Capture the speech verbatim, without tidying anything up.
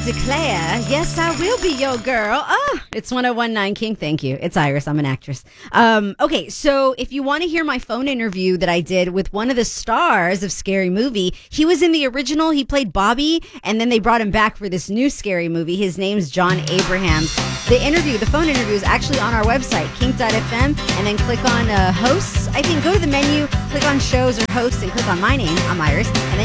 declare, yes, I will be your girl. Oh, it's one oh one point nine King. Thank you. It's Iris. I'm an actress. Um, okay, so if you want to hear my phone interview that I did with one of the stars of Scary Movie, he was in the original. He played Bobby, and then they brought him back for this new Scary Movie. His name's John Abrahams. The interview, the phone interview, is actually on our website, kink dot f m, and then click on uh, hosts. I think go to the menu, click on shows or hosts, and click on my name. I'm Iris, and then